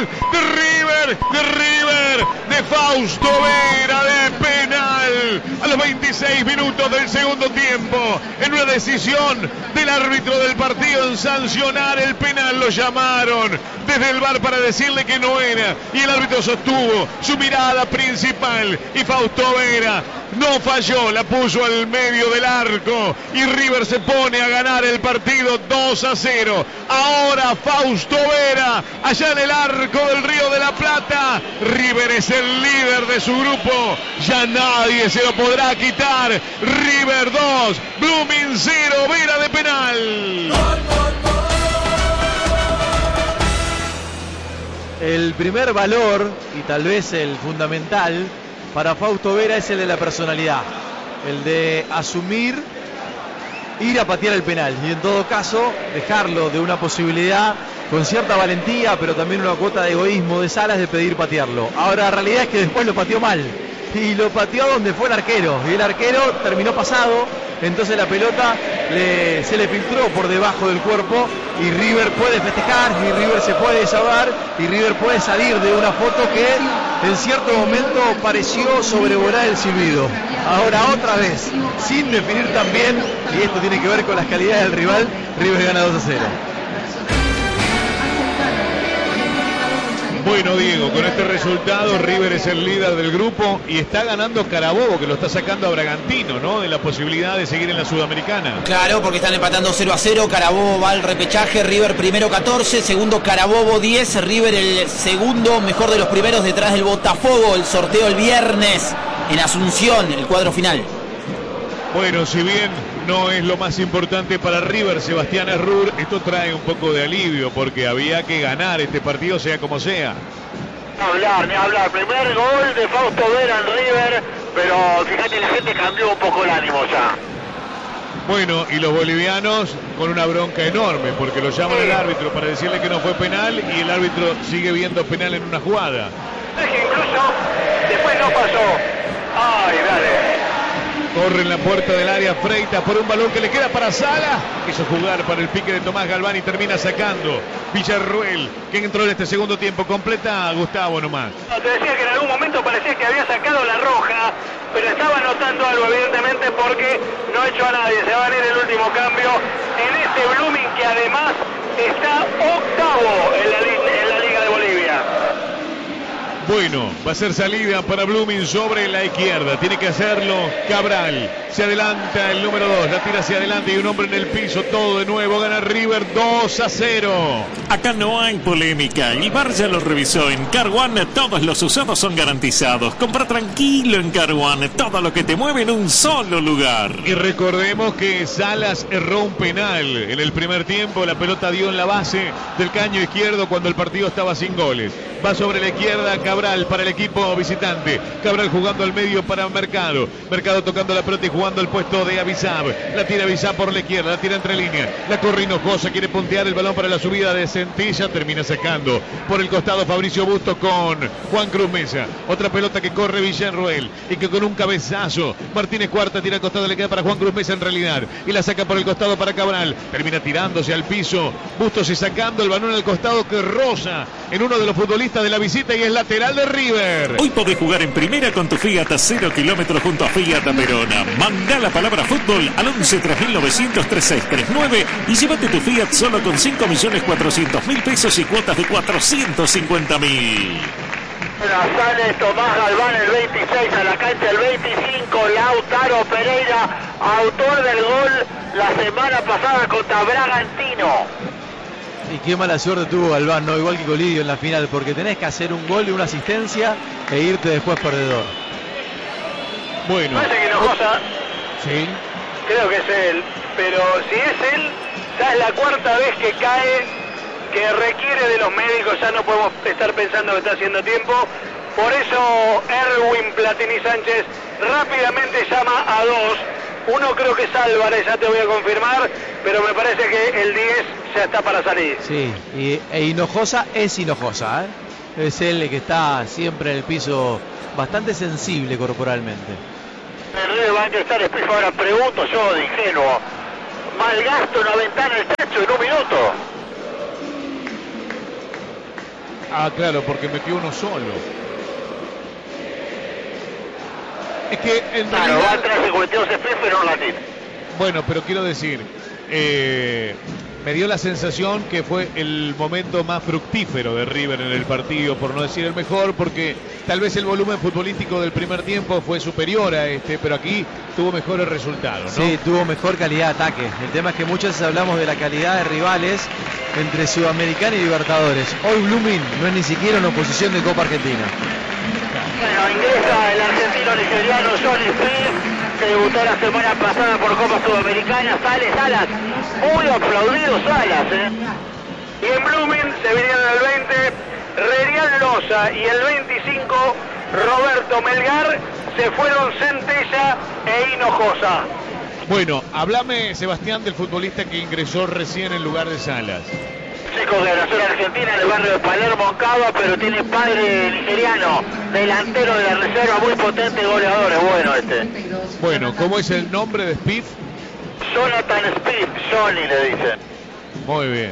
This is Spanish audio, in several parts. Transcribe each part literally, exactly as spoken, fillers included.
de River, de River, de Fausto Vera, de penal a los veintiséis minutos del segundo tiempo, en una decisión del árbitro del partido en sancionar el penal. Lo llamaron desde el V A R para decirle que no era, y el árbitro sostuvo su mirada principal, y Fausto Vera no falló, la puso al medio del arco, y River se pone a ganar el partido dos a cero. Ahora Fausto Vera, allá en el arco del Río de la Plata. River es el líder de su grupo, ya nadie se lo podrá quitar. River dos, Blooming cero, Vera de penal. El primer valor, y tal vez el fundamental, para Fausto Vera es el de la personalidad, el de asumir, ir a patear el penal y en todo caso dejarlo de una posibilidad con cierta valentía, pero también una cuota de egoísmo de Salas de pedir patearlo. Ahora la realidad es que después lo pateó mal y lo pateó donde fue el arquero, y el arquero terminó pasado, entonces la pelota le, se le filtró por debajo del cuerpo, y River puede festejar, y River se puede desahogar, y River puede salir de una foto que en cierto momento pareció sobrevolar el silbido. Ahora otra vez, sin definir tan bien, y esto tiene que ver con las calidades del rival, River gana dos a cero. Bueno, Diego, con este resultado River es el líder del grupo y está ganando Carabobo, que lo está sacando a Bragantino, ¿no? De la posibilidad de seguir en la Sudamericana. Claro, porque están empatando cero a cero. Carabobo va al repechaje, River primero catorce, segundo Carabobo diez, River el segundo mejor de los primeros detrás del Botafogo. El sorteo el viernes en Asunción, el cuadro final. Bueno, si bien no es lo más importante para River, Sebastián Errur, esto trae un poco de alivio porque había que ganar este partido sea como sea. Ni hablar, ni hablar. Primer gol de Fausto Vera en River, pero fíjate, la gente cambió un poco el ánimo ya. Bueno, y los bolivianos con una bronca enorme porque lo llaman al árbitro para decirle que no fue penal y el árbitro sigue viendo penal en una jugada. Es que incluso después no pasó. Ay, dale. Corre en la puerta del área Freitas por un balón que le queda para Sala. Quiso jugar para el pique de Tomás Galván y termina sacando Villarruel, que entró en este segundo tiempo. Completa a Gustavo nomás. No, te decía que en algún momento parecía que había sacado la roja, pero estaba notando algo evidentemente porque no ha hecho a nadie. Se va a venir el último cambio en este Blooming, que además está octavo en la, en la Liga de Bolivia. Bueno, va a ser salida para Blooming sobre la izquierda. Tiene que hacerlo Cabral. Se adelanta el número dos. La tira hacia adelante y un hombre en el piso. Todo de nuevo. Gana River dos a cero. Acá no hay polémica. El V A R ya lo revisó. En Car One todos los usados son garantizados. Compra tranquilo en Car One. Todo lo que te mueve en un solo lugar. Y recordemos que Salas erró un penal en el primer tiempo. La pelota dio en la base del caño izquierdo cuando el partido estaba sin goles. Va sobre la izquierda Cabral para el equipo visitante. Cabral jugando al medio para Mercado. Mercado tocando la pelota y jugando el puesto de Avizab. La tira Avizab por la izquierda, la tira entre líneas. La corre Hinojosa, quiere puntear el balón para la subida de Centella. Termina sacando por el costado Fabricio Bustos con Juan Cruz Mesa. Otra pelota que corre Villarruel y que con un cabezazo Martínez Cuarta tira al costado, le queda para Juan Cruz Mesa en realidad. Y la saca por el costado para Cabral. Termina tirándose al piso. Bustos y sacando el balón al costado que roza en uno de los futbolistas de la visita y es lateral de River. Hoy podés jugar en primera con tu Fiat a cero kilómetros junto a Fiat Verona. Mandá la palabra fútbol al once tres mil novecientos treinta y seis treinta y nueve y llévate tu Fiat solo con cinco millones cuatrocientos mil pesos y cuotas de cuatrocientos cincuenta mil. Sale Tomás Galván el veintiséis a la cancha el veinticinco. Lautaro Pereira, autor del gol la semana pasada contra Bragantino. Y qué mala suerte tuvo Galván, ¿no? Igual que Colidio en la final, porque tenés que hacer un gol y una asistencia e irte después perdedor. Bueno. Parece que Hinojosa. Sí. Creo que es él, pero si es él, ya es la cuarta vez que cae, que requiere de los médicos, ya no podemos estar pensando que está haciendo tiempo. Por eso Erwin Platini Sánchez rápidamente llama a dos. Uno creo que es Álvarez, ya te voy a confirmar, pero me parece que el diez ya está para salir. Sí, y, e Hinojosa es Hinojosa, ¿eh? Es él el que está siempre en el piso, bastante sensible corporalmente. El River va a estar después, ahora pregunto yo de ingenuo. Malgasto una ventana el techo en un minuto. Ah, claro, porque metió uno solo. Es que en Claro, realidad... va atrás cincuenta y dos Smith, pero no la tiene. Bueno, pero quiero decir, eh, me dio la sensación que fue el momento más fructífero de River en el partido, por no decir el mejor, porque tal vez el volumen futbolístico del primer tiempo fue superior a este, pero aquí tuvo mejores resultados, ¿no? Sí, tuvo mejor calidad de ataque. El tema es que muchas veces hablamos de la calidad de rivales entre Sudamericana y Libertadores. Hoy Blooming no es ni siquiera una oposición de Copa Argentina. Bueno, ingresa el argentino nigeriano Johnny Smith, que debutó la semana pasada por Copa Sudamericana. Sale Salas, muy aplaudido Salas, ¿eh? Y en Blooming se vinieron el veinte Rerian Loza y el veinticinco Roberto Melgar. Se fueron Centella e Hinojosa. Bueno, háblame, Sebastián, del futbolista que ingresó recién en lugar de Salas. Chico de la zona argentina, en el barrio de Palermo, Cava, pero tiene padre nigeriano, delantero de la reserva, muy potente, goleador, es bueno este. Bueno, ¿cómo es el nombre de Speed? Jonathan Speed, Johnny le dicen. Muy bien.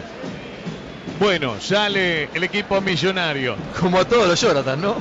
Bueno, sale el equipo millonario. Como a todos los Jonathan, ¿no?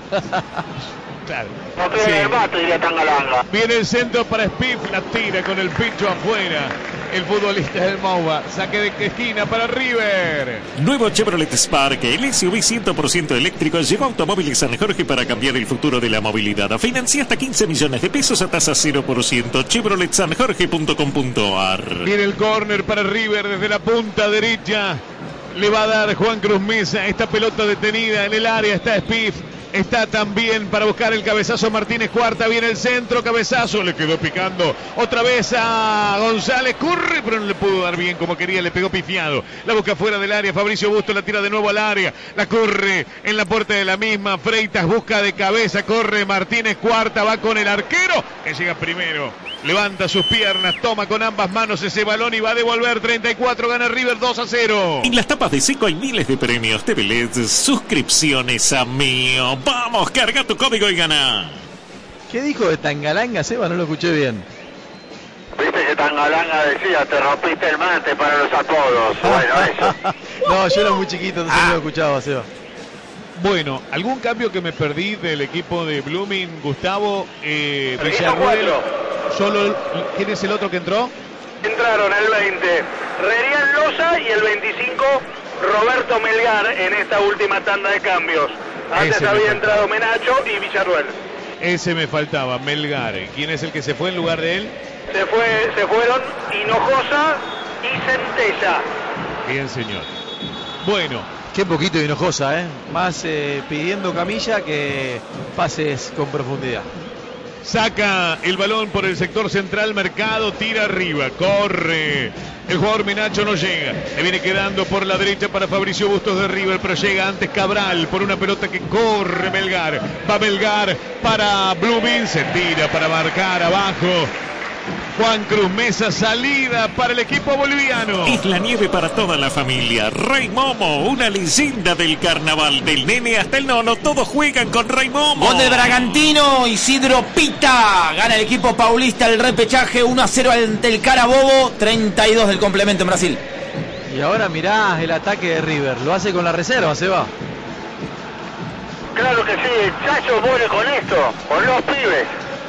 Claro. No tiene Sí. el vato, diría Tangalanga. Viene el centro para Speed, la tira con el pincho afuera. El futbolista del Mouva. Saque de esquina para River. Nuevo Chevrolet Spark, el S U V cien por ciento eléctrico, llegó a Automóviles San Jorge para cambiar el futuro de la movilidad. Financia hasta quince millones de pesos a tasa cero por ciento. chevrolet san jorge punto com punto a r. Viene el córner para River desde la punta derecha. Le va a dar Juan Cruz Mesa. Esta pelota detenida en el área. Está Speed. Está también para buscar el cabezazo Martínez Cuarta. Viene el centro, cabezazo. Le quedó picando otra vez a González. Corre, pero no le pudo dar bien como quería. Le pegó pifiado. La busca fuera del área. Fabricio Busto la tira de nuevo al área. La corre en la puerta de la misma. Freitas busca de cabeza. Corre Martínez Cuarta. Va con el arquero que llega primero. Levanta sus piernas. Toma con ambas manos ese balón y va a devolver. treinta y cuatro. Gana River dos a cero. En las tapas de Seco hay miles de premios. T V L E D, suscripciones a Mío. Vamos, carga tu código y gana. ¿Qué dijo de Tangalanga, Seba? No lo escuché bien. Viste que Tangalanga decía, te rompiste el mate para los apodos. Bueno, eso. No, yo era muy chiquito, entonces no lo escuchaba, Seba. Bueno, algún cambio que me perdí del equipo de Blooming, Gustavo, eh, Pero hizo Villarruel. cuatro. Solo, ¿quién es el otro que entró? Entraron el veinte Rerian Loza y el veinticinco Roberto Melgar en esta última tanda de cambios. Antes Ese me había faltaba. entrado Menacho y Villarruel. Ese me faltaba, Melgar. ¿Quién es el que se fue en lugar de él? Se fue, se fueron Hinojosa y Centella. Bien, señor. Bueno, Qué poquito de Hinojosa, ¿eh? Más eh, pidiendo camilla que pases con profundidad. saca el balón por el sector central, Mercado, tira arriba, corre. El jugador Menacho no llega. Le viene quedando por la derecha para Fabricio Bustos de River, pero llega antes Cabral por una pelota que corre Melgar. Va Melgar para Blooming, se tira para marcar abajo. Juan Cruz Mesa, salida para el equipo boliviano. Es la nieve para toda la familia. Rey Momo, una leyenda del carnaval. Del nene hasta el nono, todos juegan con Rey Momo. Gol del Bragantino, Isidro Pita. Gana el equipo paulista el repechaje uno a cero ante el Carabobo, treinta y dos del complemento en Brasil. Y ahora mirá el ataque de River. Lo hace con la reserva, se va. Claro que sí, Chacho muere con esto, con los pibes.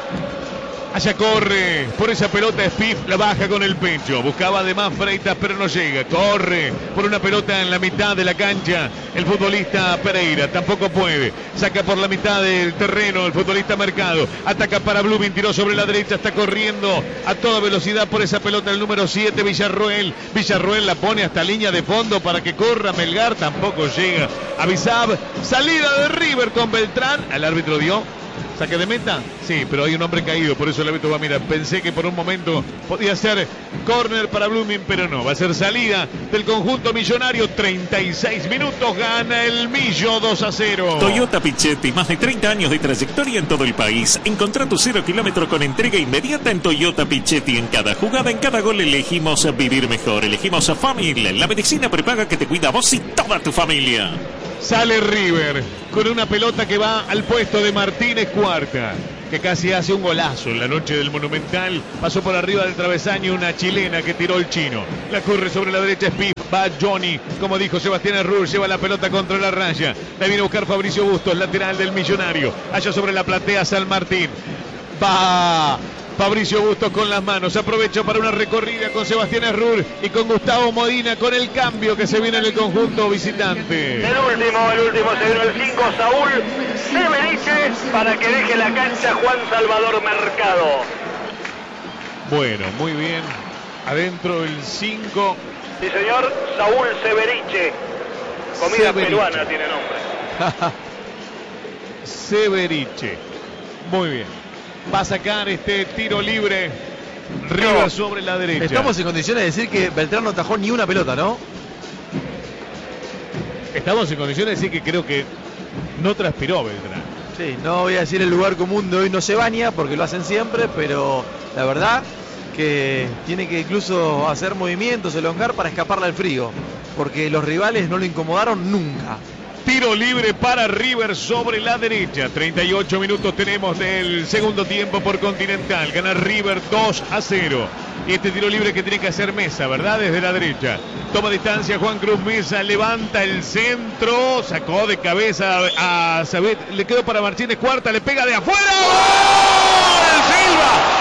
Allá corre por esa pelota Spiff, la baja con el pecho. Buscaba además Freitas, pero no llega. Corre por una pelota en la mitad de la cancha. El futbolista Pereira tampoco puede. Saca por la mitad del terreno el futbolista Mercado. Ataca para Blooming, tiró sobre la derecha. Está corriendo a toda velocidad por esa pelota el número siete, Villarruel. Villarruel la pone hasta línea de fondo para que corra Melgar. Tampoco llega. Avisab, salida de River con Beltrán. El árbitro dio saque de meta, sí, pero hay un hombre caído, por eso el árbitro va a mirar. Pensé que por un momento podía ser córner para Blooming, pero no, va a ser salida del conjunto millonario. treinta y seis minutos, gana el Millo dos a cero. Toyota Pichetti, más de treinta años de trayectoria en todo el país. Encontrá tu cero kilómetro con entrega inmediata en Toyota Pichetti. En cada jugada, en cada gol elegimos vivir mejor. Elegimos a Family, la medicina prepaga que te cuida a vos y toda tu familia. Sale River con una pelota que va al puesto de Martínez Cuarta, que casi hace un golazo en la noche del Monumental. Pasó por arriba del travesaño una chilena que tiró el chino. La corre sobre la derecha Spiff. Va Johnny, como dijo Sebastián Arrur, lleva la pelota contra la raya. La viene a buscar Fabricio Bustos, lateral del Millonario. Allá sobre la platea San Martín. Va Fabricio Bustos con las manos. Aprovecha para una recorrida con Sebastián Arrur y con Gustavo Modina con el cambio que se viene en el conjunto visitante. El último, el último se vino el cinco, Saúl Severiche, para que deje la cancha Juan Salvador Mercado. Bueno, muy bien. Adentro el cinco. Sí, señor, Saúl Severiche. Comida Severiche. Peruana tiene nombre. Severiche. Muy bien. Va a sacar este tiro libre. River sobre la derecha. Estamos en condiciones de decir que Beltrán no atajó ni una pelota, ¿no? Estamos en condiciones de decir que creo que no transpiró Beltrán. Sí, no voy a decir el lugar común de hoy no se baña, porque lo hacen siempre, pero la verdad que tiene que incluso hacer movimientos, elongar para escaparle al frío, porque los rivales no lo incomodaron nunca. Tiro libre para River sobre la derecha. treinta y ocho minutos tenemos del segundo tiempo por Continental. Gana River dos a cero. Y este tiro libre que tiene que hacer Mesa, ¿verdad? Desde la derecha. Toma distancia Juan Cruz Mesa. Levanta el centro. Sacó de cabeza a Sabet. Le quedó para Martínez Cuarta. Le pega de afuera. ¡Gol! ¡Silva!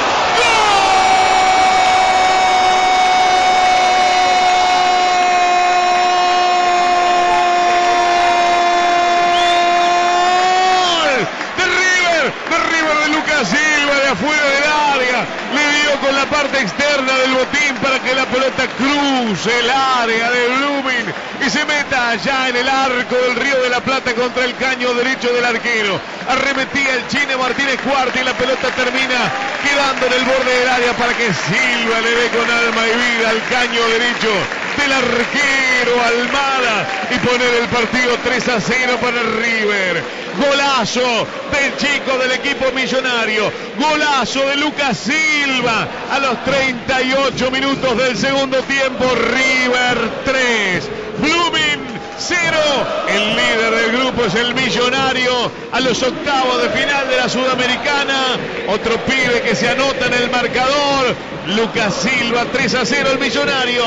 Silva de afuera del área, le dio con la parte externa del botín para que la pelota cruce el área de Blooming y se meta allá en el arco del Río de la Plata contra el caño derecho del arquero. Arremetía el Chine Martínez Cuarta y la pelota termina quedando en el borde del área para que Silva le dé con alma y vida al caño derecho del arquero Almada y poner el partido tres a cero para River. Golazo del chico del equipo millonario. Golazo de Lucas Silva a los treinta y ocho minutos del segundo tiempo. River tres, Blooming cero. El líder del grupo es el Millonario a los octavos de final de la Sudamericana. Otro pibe que se anota en el marcador. Lucas Silva tres a cero el Millonario.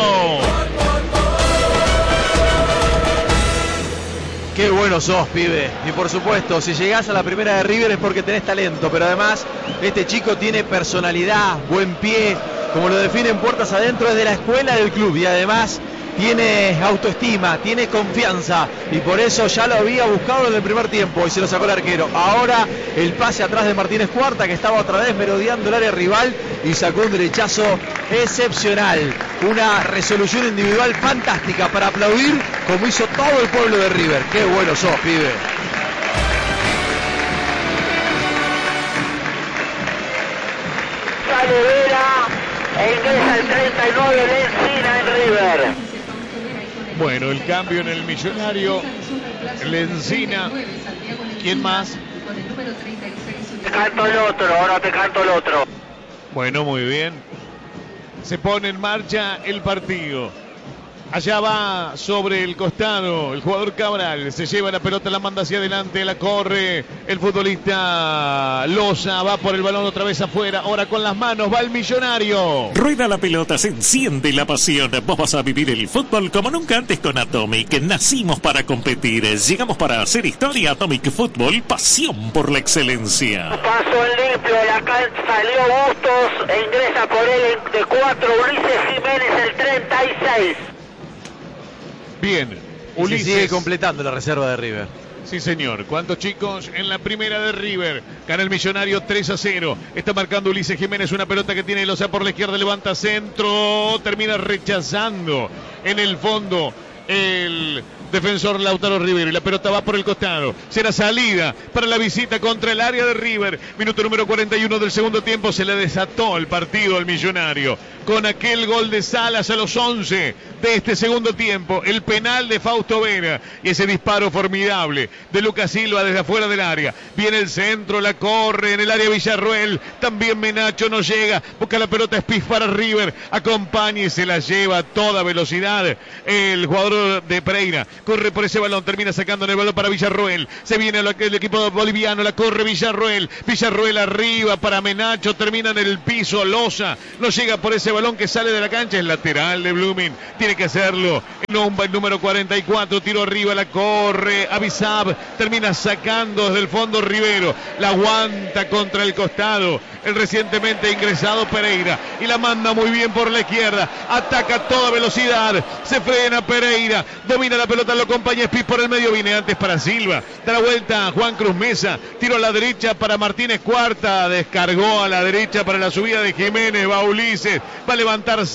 Qué bueno sos, pibe. Y por supuesto, si llegás a la primera de River es porque tenés talento, pero además este chico tiene personalidad, buen pie, como lo definen puertas adentro, es de la escuela del club y además tiene autoestima, tiene confianza y por eso ya lo había buscado en el primer tiempo y se lo sacó el arquero. Ahora el pase atrás de Martínez Cuarta, que estaba otra vez merodeando el área rival y sacó un derechazo excepcional. Una resolución individual fantástica para aplaudir como hizo todo el pueblo de River. Qué bueno sos, pibe. Sale Vera e ingresa el treinta y nueve Lencina en River. Bueno, el cambio en el Millonario. Lencina. ¿Quién más? Te canto el otro, ahora te canto el otro. Bueno, muy bien. Se pone en marcha el partido. Allá va sobre el costado el jugador Cabral. Se lleva la pelota, la manda hacia adelante, la corre el futbolista Loza. Va por el balón otra vez afuera. Ahora con las manos va el Millonario. Rueda la pelota, se enciende la pasión. Vos vas a vivir el fútbol como nunca antes con Atomic. Nacimos para competir. Llegamos para hacer historia. Atomic Fútbol, pasión por la excelencia. Pasó el limpio, la cancha salió Bustos e ingresa por él de cuatro Ulises Jiménez el treinta y seis. Bien, Ulises sigue completando la reserva de River. Sí, señor. ¿Cuántos chicos en la primera de River? Gana el Millonario tres a cero. Está marcando Ulises Jiménez una pelota que tiene Loza por la izquierda. Levanta centro. Termina rechazando en el fondo el defensor Lautaro Rivero y la pelota va por el costado. Será salida para la visita contra el área de River. Minuto número cuarenta y uno del segundo tiempo. Se le desató el partido al Millonario con aquel gol de Salas a los once de este segundo tiempo. El penal de Fausto Vera y ese disparo formidable de Lucas Silva desde afuera del área. Viene el centro, la corre en el área Villarruel. También Menacho no llega. Busca la pelota Spiff para River. Acompaña y se la lleva a toda velocidad el jugador jugador de Pereira. Corre por ese balón, termina sacando en el balón para Villarroel. Se viene el, el equipo boliviano, la corre Villarroel. Villarroel arriba para Menacho, termina en el piso. Loza no llega por ese balón que sale de la cancha. Es lateral de Blooming. Tiene que hacerlo. El, el número cuarenta y cuatro, tiro arriba, la corre Avisab. Termina sacando desde el fondo Rivero. La aguanta contra el costado. El recientemente ingresado Pereira. Y la manda muy bien por la izquierda. Ataca a toda velocidad. Se frena Pereira. Domina la pelota, lo acompaña Espí por el medio. Viene antes para Silva. Da la vuelta a Juan Cruz Mesa. Tiro a la derecha para Martínez Cuarta. Descargó a la derecha para la subida de Jiménez. Va Ulises. Va a levantar